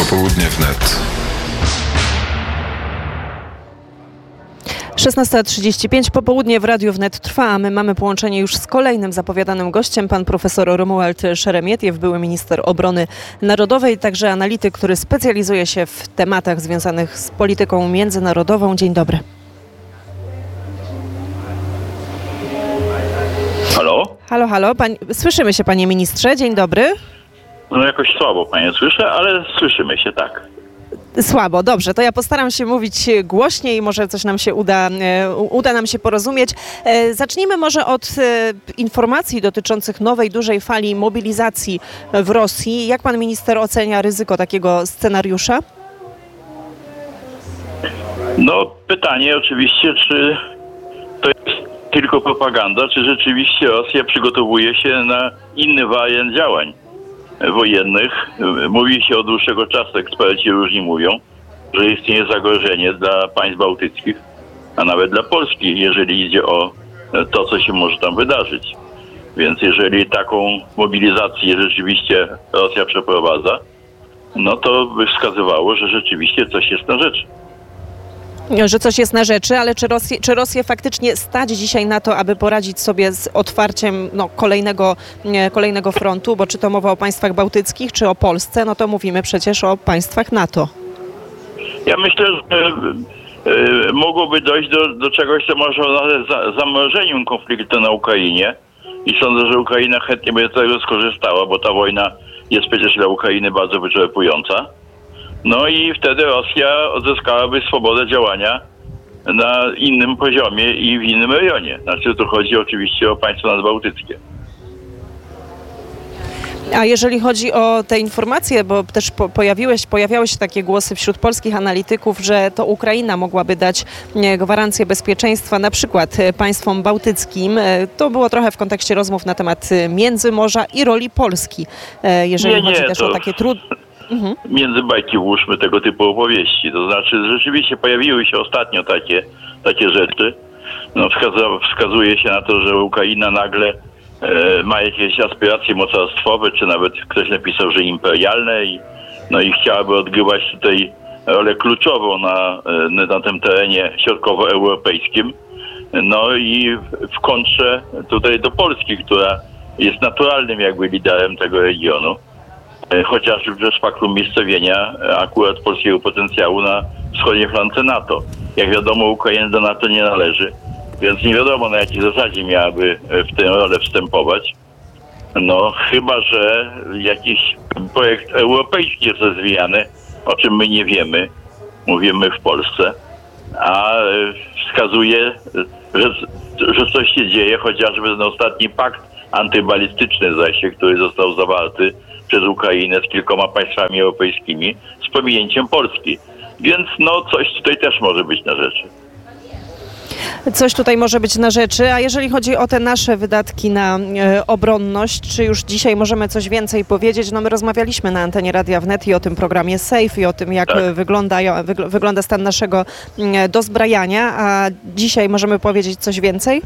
Popołudnie wnet. 16:35 popołudnie w Radiu Wnet trwa, a my mamy połączenie już z kolejnym zapowiadanym gościem, pan profesor Romuald Szeremietiew, były minister obrony narodowej, także analityk, który specjalizuje się w tematach związanych z polityką międzynarodową. Dzień dobry. Halo? Halo. Słyszymy się, panie ministrze. Dzień dobry. No jakoś słabo panie słyszę, ale słyszymy się, tak. Słabo, dobrze, to ja postaram się mówić głośniej, może coś nam się uda nam się porozumieć. Zacznijmy może od informacji dotyczących nowej, dużej fali mobilizacji w Rosji. Jak pan minister ocenia ryzyko takiego scenariusza? No pytanie oczywiście, czy to jest tylko propaganda, czy rzeczywiście Rosja przygotowuje się na inny wariant działań wojennych. Mówi się od dłuższego czasu, eksperci różni mówią, że istnieje zagrożenie dla państw bałtyckich, a nawet dla Polski, jeżeli idzie o to, co się może tam wydarzyć. Więc jeżeli taką mobilizację rzeczywiście Rosja przeprowadza, no to by wskazywało, że rzeczywiście coś jest na rzeczy. Że coś jest na rzeczy, ale czy Rosję faktycznie stać dzisiaj na to, aby poradzić sobie z otwarciem kolejnego frontu? Bo czy to mowa o państwach bałtyckich, czy o Polsce, no to mówimy przecież o państwach NATO. Ja myślę, że mogłoby dojść do czegoś, co można nazwać zamrożeniem konfliktu na Ukrainie. I sądzę, że Ukraina chętnie by z tego skorzystała, bo ta wojna jest przecież dla Ukrainy bardzo wyczerpująca. No i wtedy Rosja odzyskałaby swobodę działania na innym poziomie i w innym rejonie. Znaczy tu chodzi oczywiście o państwa nadbałtyckie. A jeżeli chodzi o te informacje, bo też pojawiały się takie głosy wśród polskich analityków, że to Ukraina mogłaby dać gwarancję bezpieczeństwa na przykład państwom bałtyckim. To było trochę w kontekście rozmów na temat Międzymorza i roli Polski. Jeżeli chodzi też o takie Między bajki włóżmy tego typu opowieści. To znaczy rzeczywiście pojawiły się ostatnio takie rzeczy. No, wskazuje się na to, że Ukraina nagle ma jakieś aspiracje mocarstwowe, czy nawet ktoś napisał, że imperialne i chciałaby odgrywać tutaj rolę kluczową na tym terenie środkowoeuropejskim. No i w kontrze tutaj do Polski, która jest naturalnym jakby liderem tego regionu. Chociażby z faktu umiejscowienia akurat polskiego potencjału na wschodniej flance NATO. Jak wiadomo, Ukraina do NATO nie należy, więc nie wiadomo, na jakiej zasadzie miałaby w tę rolę wstępować. No chyba, że jakiś projekt europejski jest rozwijany, o czym my nie wiemy, mówimy w Polsce, a wskazuje, że coś się dzieje, chociażby ten ostatni pakt antybalistyczny zaś, który został zawarty przez Ukrainę z kilkoma państwami europejskimi z pominięciem Polski. Więc coś tutaj też może być na rzeczy. Coś tutaj może być na rzeczy, a jeżeli chodzi o te nasze wydatki na obronność, czy już dzisiaj możemy coś więcej powiedzieć? No my rozmawialiśmy na antenie Radia Wnet i o tym programie SAFE i o tym, jak wygląda stan naszego dozbrajania, a dzisiaj możemy powiedzieć coś więcej?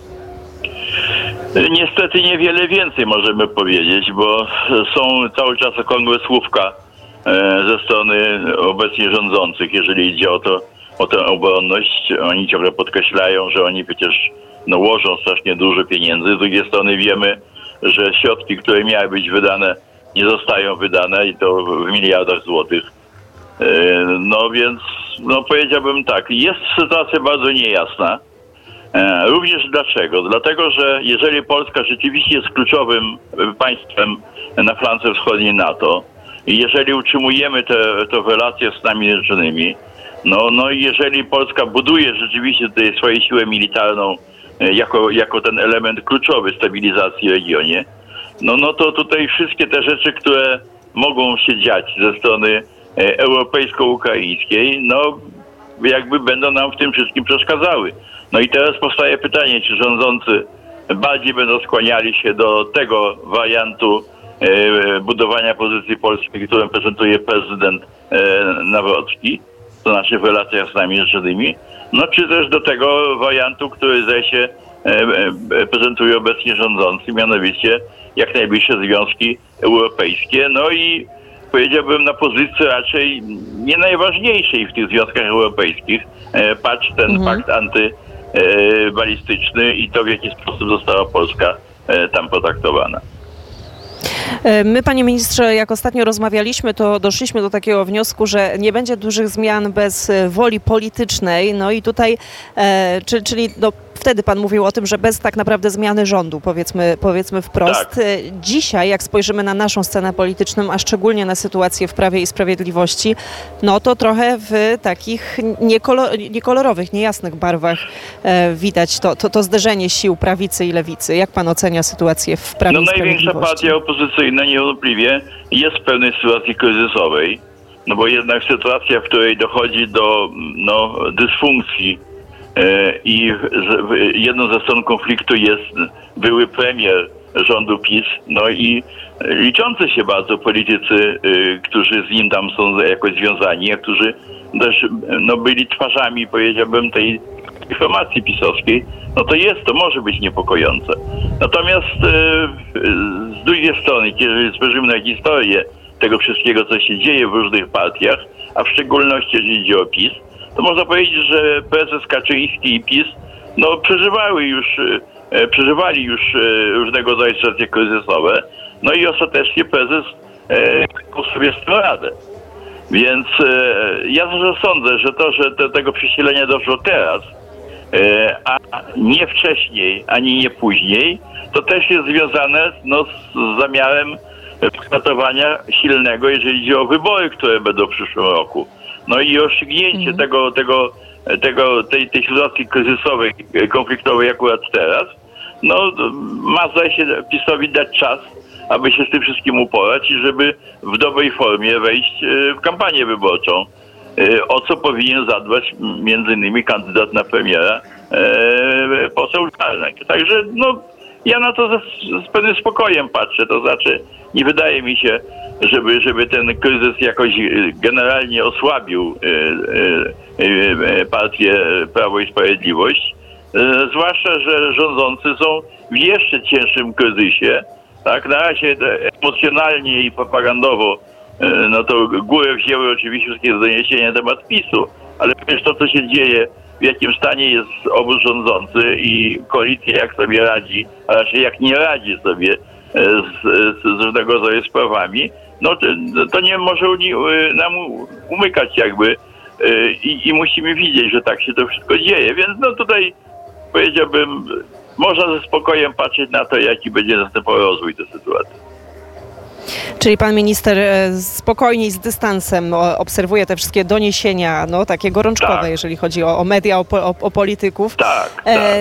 Niestety niewiele więcej możemy powiedzieć, bo są cały czas okrągłe słówka ze strony obecnie rządzących, jeżeli idzie o tę obronność. Oni ciągle podkreślają, że oni przecież łożą strasznie dużo pieniędzy. Z drugiej strony wiemy, że środki, które miały być wydane, nie zostają wydane i to w miliardach złotych. Więc powiedziałbym tak, jest sytuacja bardzo niejasna. Również dlaczego? Dlatego, że jeżeli Polska rzeczywiście jest kluczowym państwem na flance wschodniej NATO i jeżeli utrzymujemy te relacje z Stanami Zjednoczonymi, i jeżeli Polska buduje rzeczywiście tutaj swoją siłę militarną jako ten element kluczowy stabilizacji w regionie, to tutaj wszystkie te rzeczy, które mogą się dziać ze strony europejsko-ukraińskiej, jakby będą nam w tym wszystkim przeszkadzały. No i teraz powstaje pytanie, czy rządzący bardziej będą skłaniali się do tego wariantu budowania pozycji polskiej, którą prezentuje prezydent Nawrocki, to znaczy w relacjach z nami Zjednoczonymi, czy też do tego wariantu, który zdaje się prezentuje obecnie rządzący, mianowicie jak najbliższe związki europejskie. No i powiedziałbym, na pozycji raczej nie najważniejszej w tych związkach europejskich. Patrz ten pakt antybalistyczny i to, w jaki sposób została Polska tam potraktowana. My, panie ministrze, jak ostatnio rozmawialiśmy, to doszliśmy do takiego wniosku, że nie będzie dużych zmian bez woli politycznej. No i tutaj, czyli wtedy pan mówił o tym, że bez tak naprawdę zmiany rządu, powiedzmy wprost. Tak. Dzisiaj, jak spojrzymy na naszą scenę polityczną, a szczególnie na sytuację w Prawie i Sprawiedliwości, no to trochę w takich niekolorowych, niejasnych barwach widać to zderzenie sił prawicy i lewicy. Jak pan ocenia sytuację w Prawie i Sprawiedliwości? Największa partia opozycyjna niewątpliwie jest w pewnej sytuacji kryzysowej, no bo jednak sytuacja, w której dochodzi do dysfunkcji i jedną ze stron konfliktu jest były premier rządu PiS, no i liczący się bardzo politycy, którzy z nim tam są jakoś związani, a którzy też byli twarzami, powiedziałbym, tej informacji pisowskiej, no to może być niepokojące. Natomiast z drugiej strony, jeżeli spojrzymy na historię tego wszystkiego, co się dzieje w różnych partiach, a w szczególności jeżeli idzie o PiS, to można powiedzieć, że prezes Kaczyński i PiS przeżywali już różnego rodzaju sytuacje kryzysowe, no i ostatecznie prezes dał sobie z tym radę. Więc ja sądzę, że to, że do tego przesilenia doszło teraz, a nie wcześniej, ani nie później, to też jest związane z zamiarem przygotowania silnego, jeżeli chodzi o wybory, które będą w przyszłym roku. No i rozstrzygnięcie tej sytuacji kryzysowej, konfliktowej akurat teraz, ma zdaje się PiS-owi dać czas, aby się z tym wszystkim uporać i żeby w dobrej formie wejść w kampanię wyborczą, o co powinien zadbać między innymi kandydat na premiera poseł Czarnek. Także ja na to z pewnym spokojem patrzę, to znaczy nie wydaje mi się, żeby ten kryzys jakoś generalnie osłabił partię Prawo i Sprawiedliwość, zwłaszcza, że rządzący są w jeszcze cięższym kryzysie. Tak, na razie emocjonalnie i propagandowo to górę wzięły oczywiście wszystkie doniesienia na temat PiS-u, ale przecież to, co się dzieje, w jakim stanie jest obóz rządzący i koalicja, jak sobie radzi, a raczej jak nie radzi sobie z różnego rodzaju sprawami, to nie może nam umykać jakby i musimy widzieć, że tak się to wszystko dzieje. Więc tutaj powiedziałbym, można ze spokojem patrzeć na to, jaki będzie następował rozwój tej sytuacji. Czyli pan minister spokojnie i z dystansem obserwuje te wszystkie doniesienia, takie gorączkowe, tak, jeżeli chodzi o media, o polityków. Tak.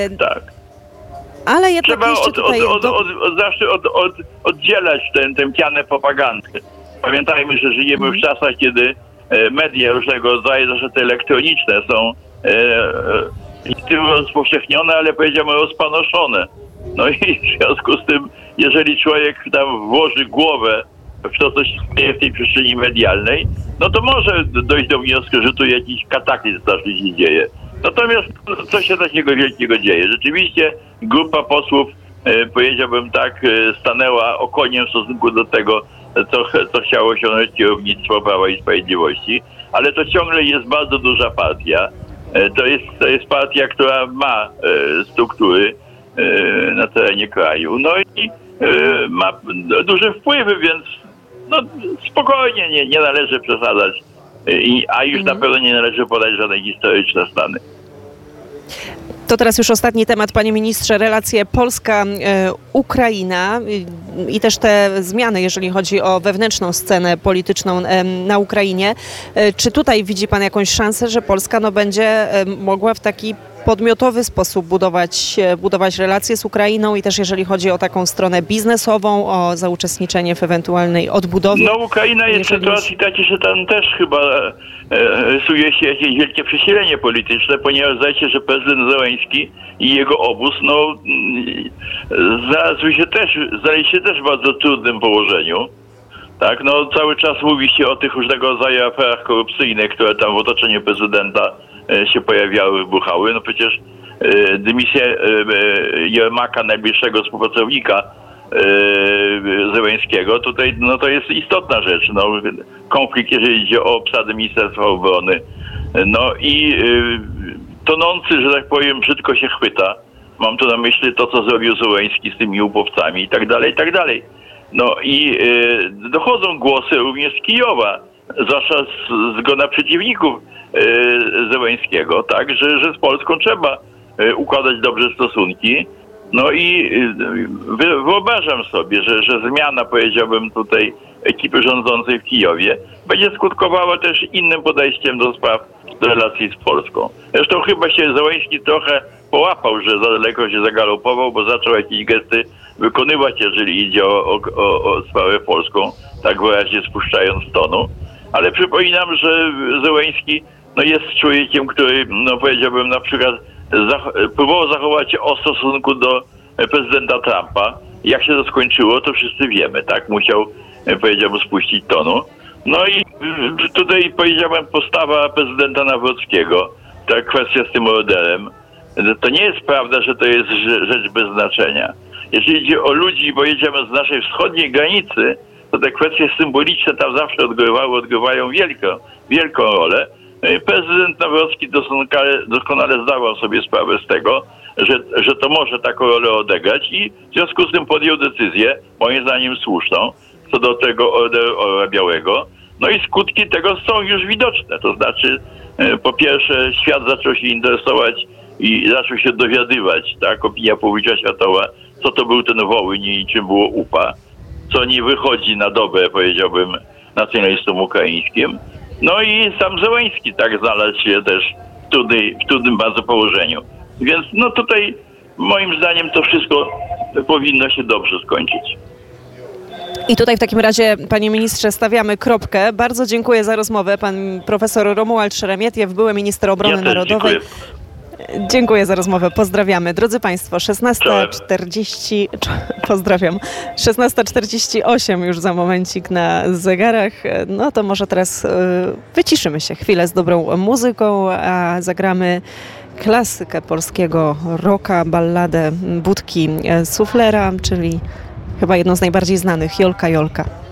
Ale jednak trzeba jeszcze tutaj... zawsze oddzielać tę pianę propagandy. Pamiętajmy, że żyjemy w czasach, kiedy media różnego rodzaju, zresztą te elektroniczne, są nie tylko rozpowszechnione, ale powiedziałbym rozpanoszone. No i w związku z tym, jeżeli człowiek tam włoży głowę w to, co się dzieje w tej przestrzeni medialnej, to może dojść do wniosku, że tu jakiś kataklizm straszny się dzieje. Natomiast co się takiego wielkiego dzieje? Rzeczywiście grupa posłów, powiedziałbym tak, stanęła okoniem w stosunku do tego, co chciało osiągnąć kierownictwo Prawa i Sprawiedliwości, ale to ciągle jest bardzo duża partia. To jest partia, która ma struktury na terenie kraju. No i ma duże wpływy, więc spokojnie, nie należy przesadzać, a już na pewno nie należy podać żadnej historyczne stany. To teraz już ostatni temat, panie ministrze, relacje Polska-Ukraina i też te zmiany, jeżeli chodzi o wewnętrzną scenę polityczną na Ukrainie. Czy tutaj widzi pan jakąś szansę, że Polska będzie mogła w taki podmiotowy sposób budować relacje z Ukrainą i też jeżeli chodzi o taką stronę biznesową, o zauczestniczenie w ewentualnej odbudowie? Ukraina jest w sytuacji takiej, że tam też chyba rysuje się jakieś wielkie przesilenie polityczne, ponieważ zdaje się, że prezydent Zełenski i jego obóz znaleźli się też w bardzo trudnym położeniu. Tak, cały czas mówi się o tych różnego rodzaju aferach korupcyjnych, które tam w otoczeniu prezydenta się pojawiały, wybuchały. Przecież dymisja Jermaka, najbliższego współpracownika Zełenskiego. Tutaj no to jest istotna rzecz. No, konflikt, jeżeli idzie o obsadę Ministerstwa Obrony. No i tonący, że tak powiem, brzydko się chwyta. Mam tu na myśli to, co zrobił Zełenski z tymi łupowcami i tak dalej, i tak dalej. No i dochodzą głosy również z Kijowa, zwłaszcza z grona przeciwników Zełenskiego, tak, że z Polską trzeba układać dobrze stosunki. No i wyobrażam sobie, że zmiana, powiedziałbym tutaj, ekipy rządzącej w Kijowie będzie skutkowała też innym podejściem do spraw relacji z Polską. Zresztą chyba się Zełenski trochę połapał, że za daleko się zagalopował, bo zaczął jakieś gesty wykonywać, jeżeli idzie o sprawę polską, tak wyraźnie spuszczając tonu. Ale przypominam, że Zełenski no jest człowiekiem, który, no powiedziałbym, na przykład próbował zachować się o stosunku do prezydenta Trumpa. Jak się to skończyło, to wszyscy wiemy, tak? Musiał, powiedziałbym, spuścić tonu. No i tutaj, powiedziałem, postawa prezydenta Nawrockiego, ta kwestia z tym orderem, to nie jest prawda, że to jest rzecz bez znaczenia. Jeżeli idzie o ludzi, bo jedziemy z naszej wschodniej granicy, to te kwestie symboliczne tam zawsze odgrywają wielką rolę. Prezydent Nawrocki doskonale zdawał sobie sprawę z tego, że to może taką rolę odegrać i w związku z tym podjął decyzję, moim zdaniem słuszną, co do tego orderu Orła Białego. No i skutki tego są już widoczne. To znaczy, po pierwsze, świat zaczął się interesować i zaczął się dowiadywać, tak, opinia publiczna światowa, co to był ten Wołyń i czym było UPA, co nie wychodzi na dobre, powiedziałbym, nacjonalistom ukraińskim. No i sam Zełenski tak znalazł się też w trudnym bardzo położeniu. Więc no tutaj moim zdaniem to wszystko powinno się dobrze skończyć. I tutaj w takim razie, panie ministrze, stawiamy kropkę. Bardzo dziękuję za rozmowę. Pan profesor Romuald Szeremietiew, były minister obrony narodowej. Dziękuję. Dziękuję za rozmowę. Pozdrawiamy. Drodzy państwo, 16:40. Pozdrawiam. 16:48 już za momencik na zegarach. No to może teraz wyciszymy się chwilę z dobrą muzyką, a zagramy klasykę polskiego rocka, balladę Budki Suflera, czyli chyba jedną z najbardziej znanych, Jolka Jolka.